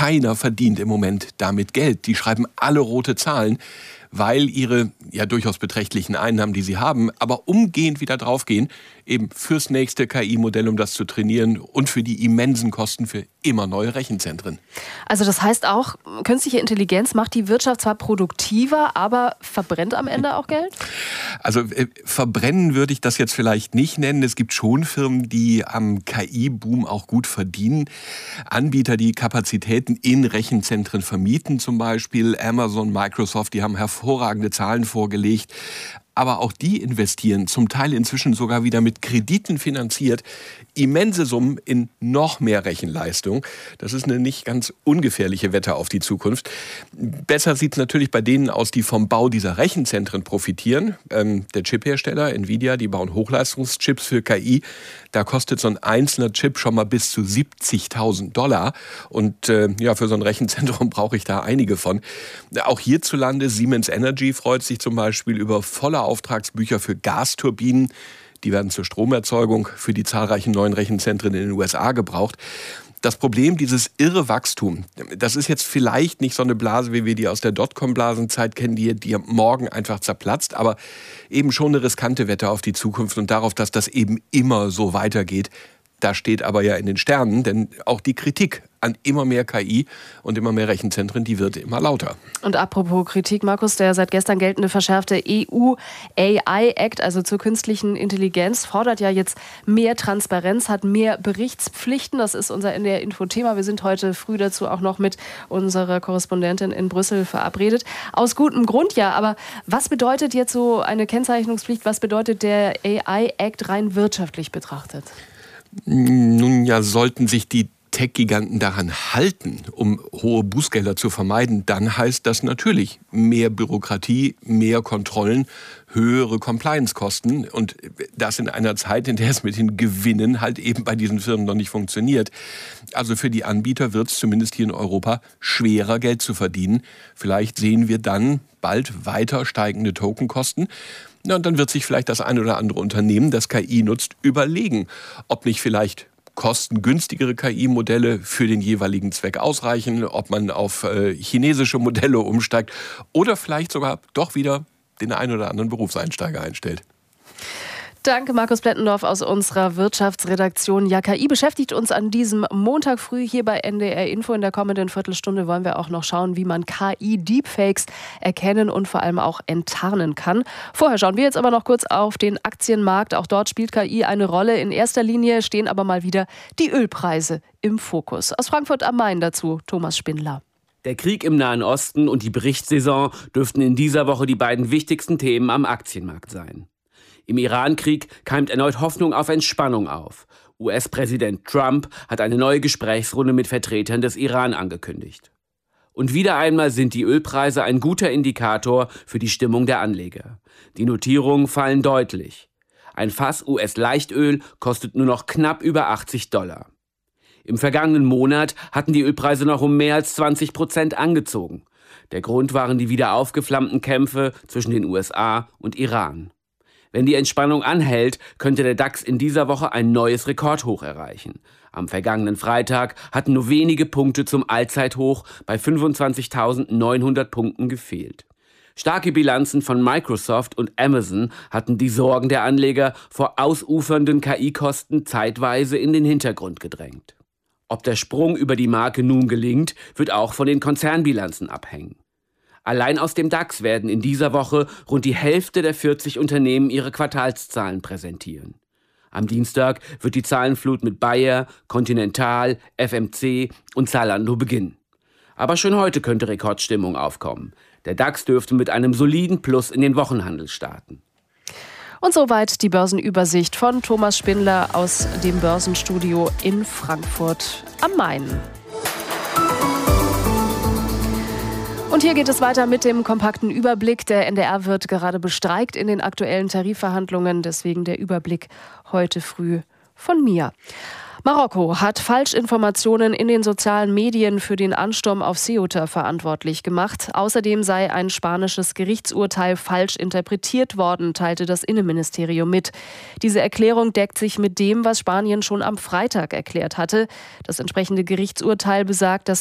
keiner verdient im Moment damit Geld. Die schreiben alle rote Zahlen, weil ihre ja durchaus beträchtlichen Einnahmen, die sie haben, aber umgehend wieder draufgehen, eben fürs nächste KI-Modell, um das zu trainieren und für die immensen Kosten für immer neue Rechenzentren. Also das heißt auch, künstliche Intelligenz macht die Wirtschaft zwar produktiver, aber verbrennt am Ende auch Geld? Also verbrennen würde ich das jetzt vielleicht nicht nennen. Es gibt schon Firmen, die am KI-Boom auch gut verdienen. Anbieter, die Kapazitäten in Rechenzentren vermieten, zum Beispiel Amazon, Microsoft, die haben hervorragende Zahlen vorgelegt. Aber auch die investieren, zum Teil inzwischen sogar wieder mit Krediten finanziert, immense Summen in noch mehr Rechenleistung. Das ist eine nicht ganz ungefährliche Wette auf die Zukunft. Besser sieht es natürlich bei denen aus, die vom Bau dieser Rechenzentren profitieren. Der Chiphersteller Nvidia, die bauen Hochleistungschips für KI. Da kostet so ein einzelner Chip schon mal bis zu $70.000. Und ja, für so ein Rechenzentrum brauche ich da einige von. Auch hierzulande, Siemens Energy freut sich zum Beispiel über volle Auftragsbücher für Gasturbinen. Die werden zur Stromerzeugung für die zahlreichen neuen Rechenzentren in den USA gebraucht. Das Problem, dieses irre Wachstum, das ist jetzt vielleicht nicht so eine Blase, wie wir die aus der Dotcom-Blasenzeit kennen, die morgen einfach zerplatzt, aber eben schon eine riskante Wette auf die Zukunft und darauf, dass das eben immer so weitergeht. Da steht aber ja in den Sternen, denn auch die Kritik an immer mehr KI und immer mehr Rechenzentren, die wird immer lauter. Und apropos Kritik, Markus, der seit gestern geltende verschärfte EU-AI-Act, also zur künstlichen Intelligenz, fordert ja jetzt mehr Transparenz, hat mehr Berichtspflichten. Das ist unser NDR-Info-Thema. Wir sind heute früh dazu auch noch mit unserer Korrespondentin in Brüssel verabredet. Aus gutem Grund ja, aber was bedeutet jetzt so eine Kennzeichnungspflicht, was bedeutet der AI-Act rein wirtschaftlich betrachtet? Nun ja, sollten sich die Tech-Giganten daran halten, um hohe Bußgelder zu vermeiden, dann heißt das natürlich mehr Bürokratie, mehr Kontrollen, höhere Compliance-Kosten und das in einer Zeit, in der es mit den Gewinnen halt eben bei diesen Firmen noch nicht funktioniert. Also für die Anbieter wird es zumindest hier in Europa schwerer, Geld zu verdienen. Vielleicht sehen wir dann bald weiter steigende Tokenkosten. Na, und dann wird sich vielleicht das ein oder andere Unternehmen, das KI nutzt, überlegen, ob nicht vielleicht kostengünstigere KI-Modelle für den jeweiligen Zweck ausreichen, ob man auf chinesische Modelle umsteigt oder vielleicht sogar doch wieder den einen oder anderen Berufseinsteiger einstellt. Danke, Markus Plettendorf aus unserer Wirtschaftsredaktion. Ja, KI beschäftigt uns an diesem Montag früh hier bei NDR Info. In der kommenden Viertelstunde wollen wir auch noch schauen, wie man KI-Deepfakes erkennen und vor allem auch enttarnen kann. Vorher schauen wir jetzt aber noch kurz auf den Aktienmarkt. Auch dort spielt KI eine Rolle. In erster Linie stehen aber mal wieder die Ölpreise im Fokus. Aus Frankfurt am Main dazu Thomas Spindler. Der Krieg im Nahen Osten und die Berichtssaison dürften in dieser Woche die beiden wichtigsten Themen am Aktienmarkt sein. Im Iran-Krieg keimt erneut Hoffnung auf Entspannung auf. US-Präsident Trump hat eine neue Gesprächsrunde mit Vertretern des Iran angekündigt. Und wieder einmal sind die Ölpreise ein guter Indikator für die Stimmung der Anleger. Die Notierungen fallen deutlich. Ein Fass US-Leichtöl kostet nur noch knapp über $80. Im vergangenen Monat hatten die Ölpreise noch um mehr als 20% angezogen. Der Grund waren die wieder aufgeflammten Kämpfe zwischen den USA und Iran. Wenn die Entspannung anhält, könnte der DAX in dieser Woche ein neues Rekordhoch erreichen. Am vergangenen Freitag hatten nur wenige Punkte zum Allzeithoch bei 25.900 Punkten gefehlt. Starke Bilanzen von Microsoft und Amazon hatten die Sorgen der Anleger vor ausufernden KI-Kosten zeitweise in den Hintergrund gedrängt. Ob der Sprung über die Marke nun gelingt, wird auch von den Konzernbilanzen abhängen. Allein aus dem DAX werden in dieser Woche rund die Hälfte der 40 Unternehmen ihre Quartalszahlen präsentieren. Am Dienstag wird die Zahlenflut mit Bayer, Continental, FMC und Zalando beginnen. Aber schon heute könnte Rekordstimmung aufkommen. Der DAX dürfte mit einem soliden Plus in den Wochenhandel starten. Und soweit die Börsenübersicht von Thomas Spindler aus dem Börsenstudio in Frankfurt am Main. Und hier geht es weiter mit dem kompakten Überblick. Der NDR wird gerade bestreikt in den aktuellen Tarifverhandlungen. Deswegen der Überblick heute früh von mir. Marokko hat Falschinformationen in den sozialen Medien für den Ansturm auf Ceuta verantwortlich gemacht. Außerdem sei ein spanisches Gerichtsurteil falsch interpretiert worden, teilte das Innenministerium mit. Diese Erklärung deckt sich mit dem, was Spanien schon am Freitag erklärt hatte. Das entsprechende Gerichtsurteil besagt, dass